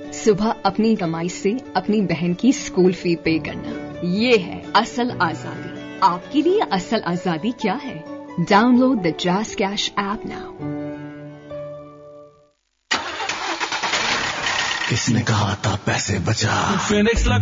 सुबह अपनी कमाई से अपनी बहन की स्कूल फी पे करना, ये है असल आजादी। आपके लिए असल आजादी क्या है? Download the jazz cash app now. किसने कहा था पैसे बचा? फिनिक्स